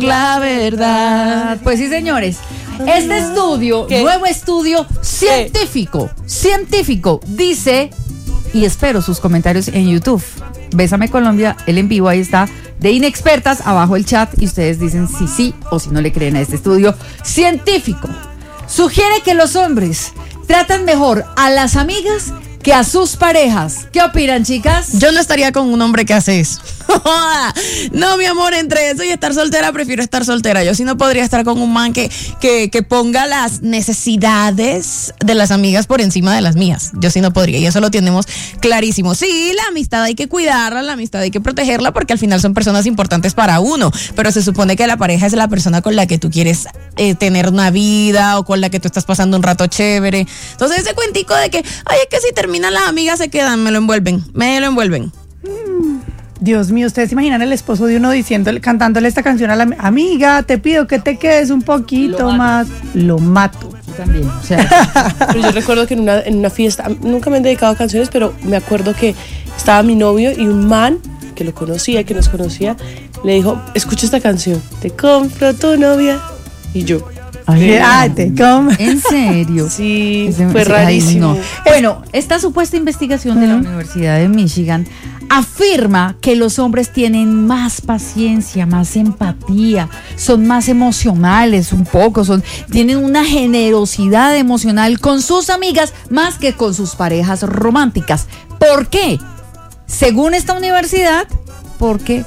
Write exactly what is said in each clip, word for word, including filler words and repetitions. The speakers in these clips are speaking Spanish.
la verdad. Pues sí, señores. Este estudio, ¿Qué? nuevo estudio científico, científico, dice, y espero sus comentarios en YouTube. Bésame Colombia, el en vivo, ahí está, de Inexpertas, abajo el chat, y ustedes dicen si sí o si no le creen a este estudio científico. Sugiere que los hombres tratan mejor a las amigas que a sus parejas. ¿Qué opinan, chicas? Yo no estaría con un hombre que hace eso. No, mi amor, entre eso y estar soltera, prefiero estar soltera. Yo sí no podría estar con un man que, que, que ponga las necesidades de las amigas por encima de las mías. Yo sí no podría, y eso lo tenemos clarísimo. Sí, la amistad hay que cuidarla, la amistad hay que protegerla, porque al final son personas importantes para uno, pero se supone que la pareja es la persona con la que tú quieres eh, tener una vida, o con la que tú estás pasando un rato chévere. Entonces ese cuentico de que, ay, es que si terminan las amigas se quedan, me lo envuelven, me lo envuelven. Dios mío, ¿ustedes se imaginan el esposo de uno diciéndole, cantándole esta canción a la amiga? Te pido que te quedes un poquito Lo más. Lo mato. Yo también, o sea, Pero yo recuerdo que en una, en una fiesta, nunca me han dedicado a canciones, pero me acuerdo que estaba mi novio y un man que lo conocía, que nos conocía, le dijo, escucha esta canción, te compro tu novia. Y yo, Ay, ay, te come. ¿en serio? sí, Ese- fue ese- ay, rarísimo. no. Bueno, esta supuesta investigación de la Universidad de Michigan afirma que los hombres tienen más paciencia, más empatía, son más emocionales un poco, son, tienen una generosidad emocional con sus amigas más que con sus parejas románticas. ¿Por qué? Según esta universidad, porque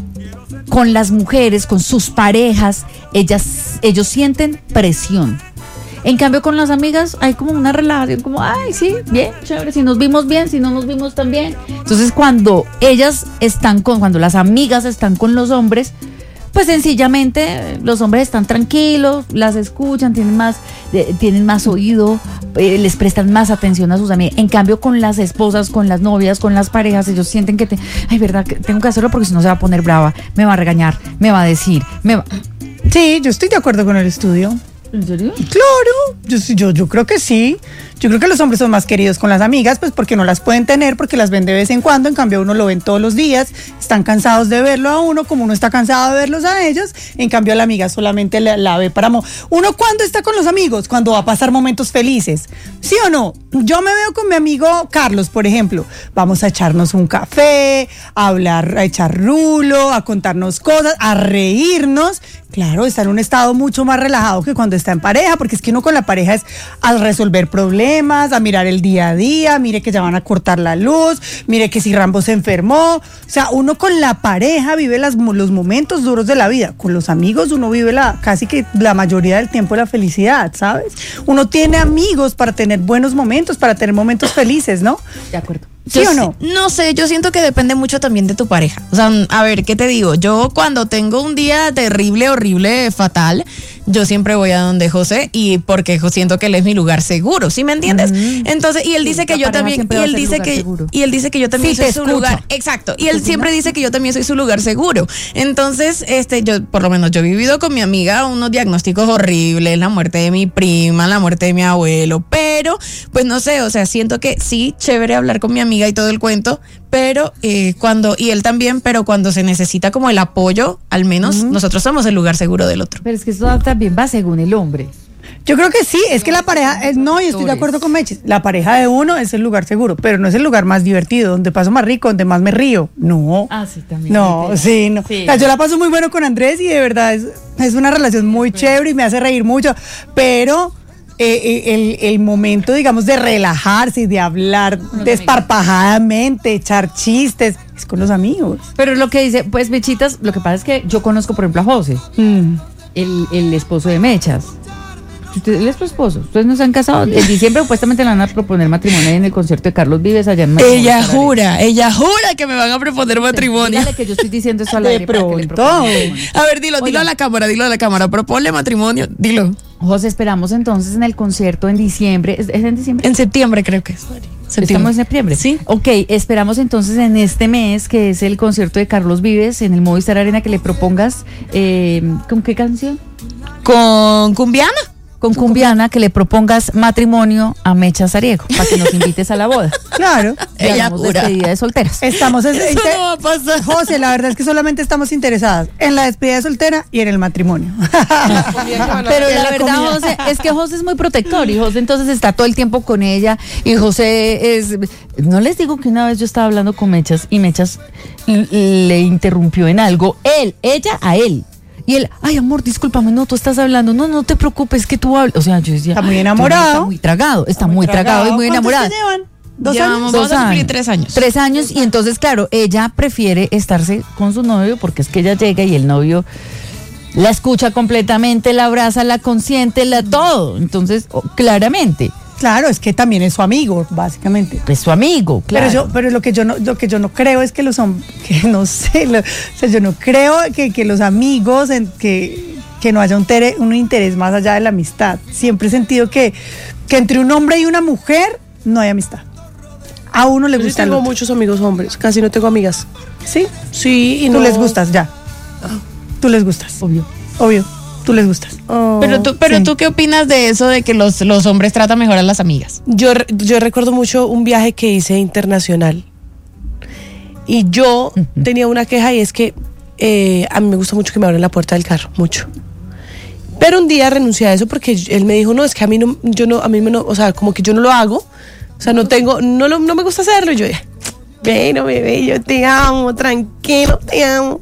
con las mujeres, con sus parejas, ellas, ellos sienten presión. En cambio, con las amigas hay como una relación, como, ay, sí, bien, chévere, si nos vimos bien, si no nos vimos tan bien. Entonces, cuando ellas están con, cuando las amigas están con los hombres, pues sencillamente los hombres están tranquilos, las escuchan, tienen más, eh, tienen más oído, eh, les prestan más atención a sus amigas. En cambio, con las esposas, con las novias, con las parejas, ellos sienten que, te, ay, verdad, que tengo que hacerlo porque si no se va a poner brava, me va a regañar, me va a decir, me va... Sí, yo estoy de acuerdo con el estudio. ¿En serio? Claro, yo, sí- yo, yo creo que sí. Yo creo que los hombres son más queridos con las amigas, pues porque no las pueden tener, porque las ven de vez en cuando, en cambio uno lo ven todos los días, están cansados de verlo a uno, como uno está cansado de verlos a ellos, en cambio a la amiga solamente la, la ve para... Mo- uno cuando está con los amigos, cuando va a pasar momentos felices, ¿sí o no? Yo me veo con mi amigo Carlos, por ejemplo, vamos a echarnos un café, a hablar, a echar rulo, a contarnos cosas, a reírnos. Claro, está en un estado mucho más relajado que cuando está en pareja, porque es que uno con la pareja es a resolver problemas, a mirar el día a día, mire que ya van a cortar la luz, mire que si Rambo se enfermó. O sea, uno con la pareja vive las, los momentos duros de la vida. Con los amigos uno vive la, casi que la mayoría del tiempo la felicidad, ¿sabes? Uno tiene amigos para tener buenos momentos, para tener momentos felices, ¿no? De acuerdo. ¿Sí Yo o no? sí- No sé, yo siento que depende mucho también de tu pareja. O sea, a ver, ¿qué te digo? Yo cuando tengo un día terrible, horrible, fatal, yo siempre voy a donde José, y porque jo- siento que él es mi lugar seguro, ¿sí me entiendes? Entonces, y él dice que la yo pareja también, siempre y va a él ser dice lugar que, seguro. y él dice que yo también Sí, soy te su escucho. lugar, exacto. Y él Sí, siempre ¿no? dice que yo también soy su lugar seguro. Entonces, este, yo, por lo menos, yo he vivido con mi amiga unos diagnósticos horribles, la muerte de mi prima, la muerte de mi abuelo, pero, pues no sé, o sea, siento que sí, chévere hablar con mi amiga y todo el cuento, pero eh, cuando, y él también, pero cuando se necesita como el apoyo, al menos nosotros somos el lugar seguro del otro. Pero es que eso también va según el hombre. Yo creo que sí, es que la pareja, es, no, y estoy de acuerdo con Meches, la pareja de uno es el lugar seguro, pero no es el lugar más divertido, donde paso más rico, donde más me río, no. Ah, sí, también. No, sí, no. Sí. O sea, yo la paso muy bueno con Andrés y de verdad es, es una relación muy chévere y me hace reír mucho, pero eh, eh, el, el momento, digamos, de relajarse y de hablar desparpajadamente, echar chistes, es con los amigos. Pero lo que dice, pues Mechitas, lo que pasa es que yo conozco, por ejemplo, a José, Mm. el, el esposo de Mechas. Usted, él es su esposo. Ustedes no se han casado. En diciembre supuestamente le van a proponer matrimonio en el concierto de Carlos Vives allá en México. Ella jura, ella jura que me van a proponer matrimonio. Dígale que yo estoy diciendo eso al De aire para que le pronto. propongan matrimonio. A ver, dilo, dilo Oiga. a la cámara, dilo a la cámara, proponle matrimonio, dilo. José, esperamos entonces en el concierto en diciembre. ¿Es, es en diciembre? En septiembre creo que es. Estamos en septiembre. Sí. Ok, esperamos entonces en este mes, que es el concierto de Carlos Vives en el Movistar Arena, que le propongas, eh, ¿con qué canción? Con Cumbiana. con Cumbiana que le propongas matrimonio a Mecha Sariego para que nos invites a la boda. Claro. Ella Ella pura. pura. Despedida de solteras. Estamos es- Eso inte- no va a pasar. José, la verdad es que solamente estamos interesadas en la despedida de soltera y en el matrimonio. Pero En la la verdad, comida. José, es que José es muy protector y José entonces está todo el tiempo con ella y José es... No les digo que una vez yo estaba hablando con Mechas y Mechas l- le interrumpió en algo, él, ella a él. Y él, ay amor, discúlpame, no, tú estás hablando, no, no te preocupes, que tú hablas. O sea, yo decía, Está muy "Ay, enamorado". Está muy tragado, está muy tragado y muy enamorado. ¿Cuántos se llevan? ¿Dos Ya años? vamos, Dos vamos a cumplir años. tres años. Tres años y entonces, claro, ella prefiere estarse con su novio porque es que ella llega y el novio la escucha completamente, la abraza, la consiente, la todo. Entonces, oh, claramente, Claro, es que también es su amigo, básicamente. es su amigo, claro. Pero yo, pero lo que yo no, lo que yo no creo es que los hombres, que no sé, lo- o sea, yo no creo que, que los amigos, en, que, que no haya un, tere- un interés más allá de la amistad. Siempre he sentido que, que entre un hombre y una mujer no hay amistad. A uno le Yo sí gusta el tengo otro. muchos amigos hombres, casi no tengo amigas. ¿Sí? Sí, y Tú no. les gustas, ya. Tú les gustas. Obvio. Obvio. Tú les gustas. Oh. Pero tú, pero sí. tú, ¿qué opinas de eso de que los, los hombres tratan mejor a las amigas? Yo, re- yo recuerdo mucho un viaje que hice internacional y yo tenía una queja y es que eh, a mí me gusta mucho que me abran la puerta del carro, mucho. Pero un día renuncié a eso porque él me dijo, no, es que a mí no, yo no, a mí me no, o sea, como que yo no lo hago, o sea, no tengo, no, lo- no me gusta hacerlo. Y yo, pero bebé, yo te amo, tranquilo, te amo.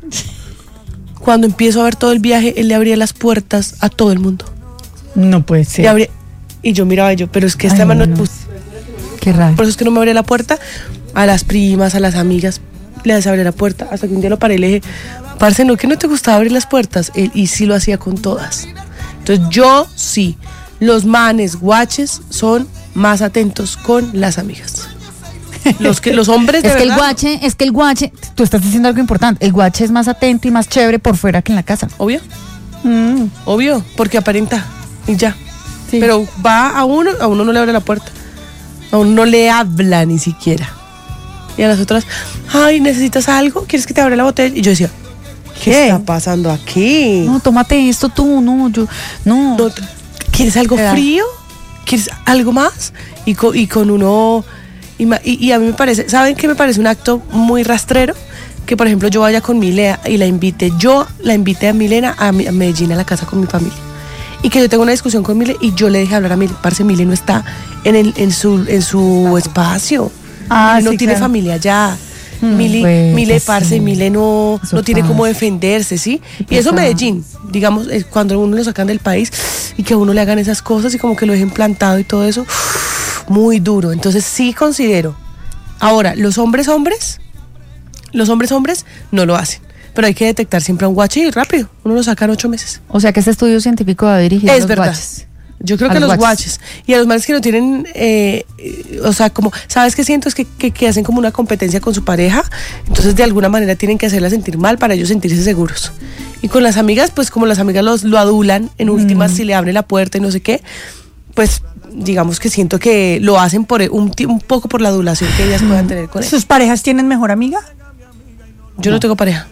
Cuando empiezo a ver todo el viaje, él le abría las puertas a todo el mundo. No puede Le ser. abría- y yo miraba yo, pero es que este Ay, man no, no. pues, Qué raro. por eso es que no me abría la puerta a las primas, a las amigas, les abría la puerta, hasta que un día lo paré y le dije, parce, ¿no que no te gustaba abrir las puertas? Él, y sí lo hacía con todas. Entonces yo sí, los manes guaches son más atentos con las amigas. Los que los hombres de Es que el verdad, guache, es que el guache, tú estás diciendo algo importante, el guache es más atento y más chévere por fuera que en la casa. obvio, Mm. obvio, porque aparenta y ya. Sí. Pero va a uno, a uno no le abre la puerta, a uno no le habla ni siquiera. Y a las otras, ay, ¿necesitas algo? ¿Quieres que te abra la botella? Y yo decía, ¿qué, ¿Qué? está pasando aquí? No, tómate esto tú, no, yo, no. No te- ¿Quieres algo Queda. frío? ¿Quieres algo más? Y con, y con uno... Y, ma- y- y a mí me parece... ¿Saben qué me parece un acto muy rastrero? Que, por ejemplo, yo vaya con Milena y la invite. Yo la invité a Milena a, mi- a Medellín, a la casa con mi familia. Y que yo tengo una discusión con Mile y yo le dejé hablar a Mile. Parce, Mile no está en, el, en su, en su espacio. Ah, Mile no sí, tiene claro. familia allá. Mile, pues, Mile, sí. parce, Mile no, Eso no tiene pasa. cómo defenderse, ¿sí? Y eso pasa. Medellín, digamos, eh, cuando uno lo sacan del país y que a uno le hagan esas cosas y como que lo dejen plantado y todo eso, muy duro. Entonces sí considero. Ahora, los hombres hombres, los hombres hombres no lo hacen. Pero hay que detectar siempre a un guache y rápido. Uno lo saca en ocho meses. O sea que este estudio científico va dirigido a Es los verdad. guaches. Yo creo A que a los los guaches. guaches. Y a los males que no tienen, eh, eh, o sea, como, ¿sabes qué siento? Es que, que, que hacen como una competencia con su pareja. Entonces, de alguna manera tienen que hacerla sentir mal para ellos sentirse seguros. Y con las amigas, pues como las amigas los, lo adulan, en últimas, si le abre la puerta y no sé qué, pues digamos que siento que lo hacen por un, ti- un poco por la adulación que ellas puedan tener con él. ¿Sus parejas tienen mejor amiga? Yo no tengo pareja.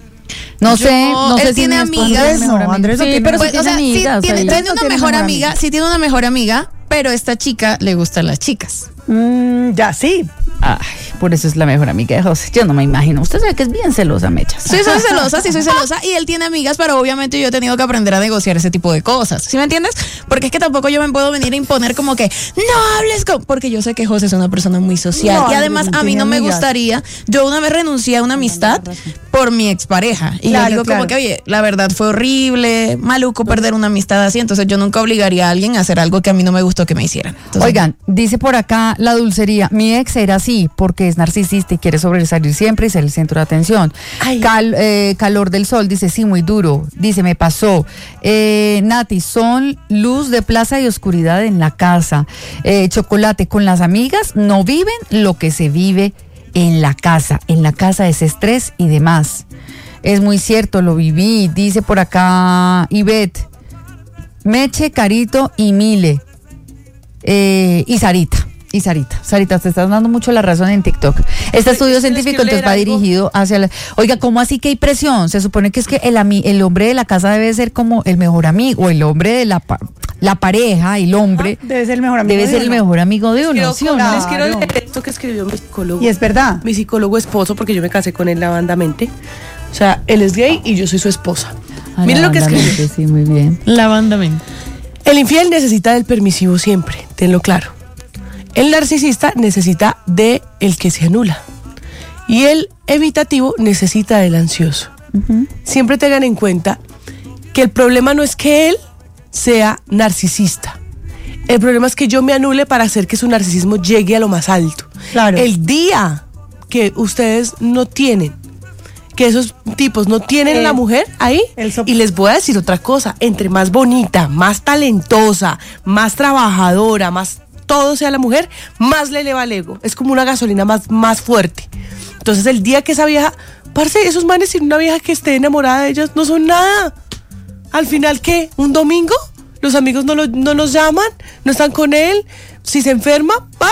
No Yo- sé, no él sé si tiene mi esposo amigas. tiene mejor No, amiga. Andrés no Sí, tiene pero mejor sí Pues, o tiene sea, sí, amigas. tiene, ahí. tiene No una tiene mejor mejor amiga, amiga. sí tiene una mejor amiga, pero esta chica le gustan las chicas. Mm, ya, sí. Ay, por eso es la mejor amiga de José. Yo no me imagino. Usted sabe que es bien celosa, Mechas. Sí, soy celosa, sí soy celosa y él tiene amigas, pero obviamente yo he tenido que aprender a negociar ese tipo de cosas. ¿Sí me entiendes? Porque es que tampoco yo me puedo venir a imponer como que no hables con... Porque yo sé que José es una persona muy social No, y además no a mí tiene no me amigas. gustaría... Yo una vez renuncié a una amistad por mi expareja y Claro, yo digo claro. como que, oye, la verdad fue horrible, maluco perder una amistad así, entonces yo nunca obligaría a alguien a hacer algo que a mí no me gustó que me hicieran. Entonces, Oigan, dice por acá la dulcería, mi ex era así porque es narcisista y quiere sobresalir siempre y ser el centro de atención. Ay. Cal- eh, calor del sol, dice, sí, muy duro. Dice, me pasó. Eh, Nati, son luz de plaza y oscuridad en la casa. Eh, chocolate, con las amigas no viven lo que se vive en la casa. En la casa es estrés y demás. Es muy cierto, lo viví. Dice por acá Ivette, Meche, Carito y Mile. Eh, y Sarita, y Sarita, Sarita, te estás dando mucho la razón en TikTok. Este estudio es que les científico quiero entonces leer va algo. dirigido hacia la... Oiga, ¿cómo así que hay presión? Se supone que es que el, ami- el hombre de la casa debe ser como el mejor amigo, o el hombre de la... pa- la pareja, el hombre, Debe ser el mejor amigo. debe de ser el uno. mejor amigo de uno, Quiero- ¿sí o no? Les quiero Claro. leer esto que escribió mi psicólogo. Y es verdad. Mi psicólogo esposo, porque yo me casé con él lavandamente. O sea, él es gay y yo soy su esposa. Ah, Miren lo que escribió. lavandamente, sí, muy bien. Lavandamente. El infiel necesita del permisivo siempre, tenlo claro. El narcisista necesita de el que se anula. Y el evitativo necesita del ansioso. Siempre tengan en cuenta que el problema no es que él sea narcisista. El problema es que yo me anule para hacer que su narcisismo llegue a lo más alto. Claro. El día que ustedes no tienen, que esos tipos no tienen Eh, la mujer ahí, el sop- y les voy a decir otra cosa, entre más bonita, más talentosa, más trabajadora, más todo sea la mujer, más le eleva el ego. Es como una gasolina más, más fuerte. Entonces el día que esa vieja, parce, esos manes sin una vieja que esté enamorada de ellas no son nada. Al final, ¿qué? ¿Un domingo? Los amigos no, lo- no los llaman, no están con él. Si se enferma, ¡ah!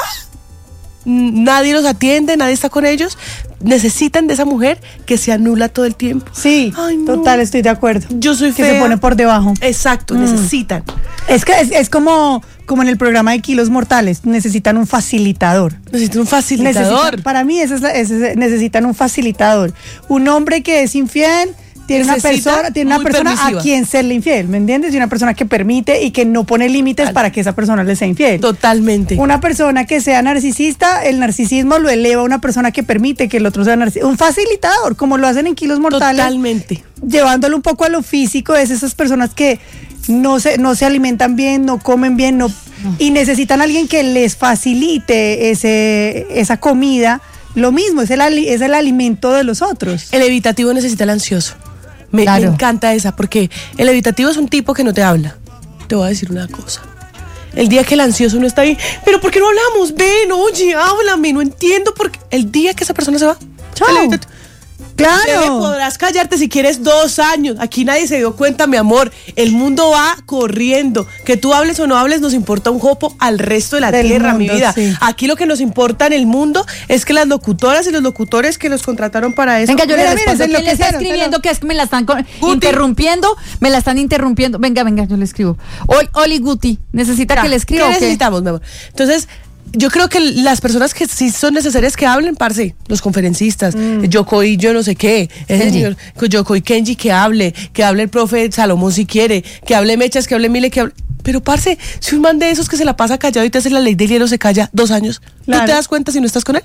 Nadie los atiende, nadie está con ellos. Necesitan de esa mujer que se anula todo el tiempo. Sí, Ay, no. total, estoy de acuerdo. Yo soy Que fea. se pone por debajo. Exacto, Mm. necesitan. Es que es, es como, como en el programa de Kilos Mortales, necesitan un facilitador. Necesitan un facilitador. Necesitan- para mí esa es la- ese es- necesitan un facilitador. Un hombre que es infiel tiene una Necesita persona, tiene una muy persona permisiva. a quien serle infiel, ¿me entiendes? Y una persona que permite y que no pone límites para que esa persona le sea infiel. Totalmente. Una persona que sea narcisista, el narcisismo lo eleva a una persona que permite que el otro sea narcisista. Un facilitador, como lo hacen en Kilos Mortales. Totalmente. Llevándolo un poco a lo físico, es esas personas que no se, no se alimentan bien, no comen bien, no, y necesitan a alguien que les facilite ese, esa comida. Lo mismo, es el, ali- es el alimento de los otros. El evitativo necesita el ansioso. Me, me Claro. encanta esa, porque el evitativo es un tipo que no te habla. Te voy a decir una cosa. El día que el ansioso no está ahí, pero ¿por qué no hablamos? Ven, oye, háblame, no entiendo por qué. El día que esa persona se va, Chao. el evitativo- Bebé, Claro. podrás callarte si quieres dos años. Aquí nadie se dio cuenta, mi amor. El mundo va corriendo. Que tú hables o no hables nos importa un jopo al resto de la Del tierra, mundo, mi vida. sí. Aquí lo que nos importa en el mundo es que las locutoras y los locutores que los contrataron para eso. Venga, yo Mira, le mira, respondo. se ¿Quién le está enloquecieron, se escribiendo lo- que es que me la están con- Guti. interrumpiendo? Me la están interrumpiendo. Venga, venga, yo le escribo. Ol- Oli Guti, ¿necesita que le escriba ¿Qué o qué? necesitamos, mi amor? Entonces, yo creo que las personas que sí son necesarias que hablen, parce, los conferencistas, Yoko y yo no sé qué, ese Kenji. señor, Yoko y Kenji que hable, que hable el profe Salomón si quiere, que hable Mechas, que hable Mile, que hable... Pero, parce, si un man de esos que se la pasa callado y te hace la ley del hielo se calla dos años, Claro. ¿no te das cuenta si no estás con él?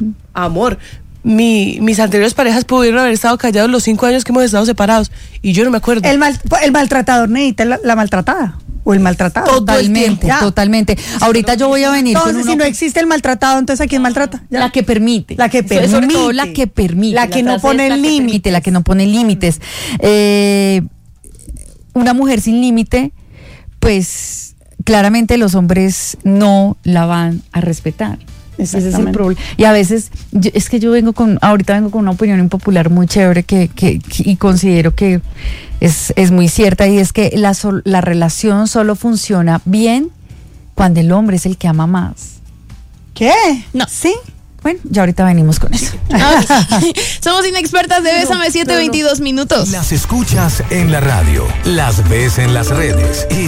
Amor, mi, mis anteriores parejas pudieron haber estado callados los cinco años que hemos estado separados y yo no me acuerdo. El, mal- el maltratador necesita la, la maltratada. O el maltratado. Todo el Totalmente, tiempo. Ya. totalmente. Ahorita yo voy a venir con Entonces, una si no op- existe el maltratado, entonces ¿a quién maltrata? Ya. La que permite. La que Sobre- Sobre todo permite. la que permite. La que no frase pone es la que límites. permite, La que no pone límites. Eh, una mujer sin límite, pues claramente los hombres no la van a respetar. Ese es el Exactamente. problema. Y a veces, yo- es que yo vengo con, ahorita vengo con una opinión impopular muy chévere que, que, que- y considero que es, es muy cierta, y es que la, sol- la relación solo funciona bien cuando el hombre es el que ama más. ¿Qué? No. ¿Sí? Bueno, ya ahorita venimos con eso. Somos inexpertas de Bésame siete veintidós minutos. Las escuchas en la radio, las ves en las redes y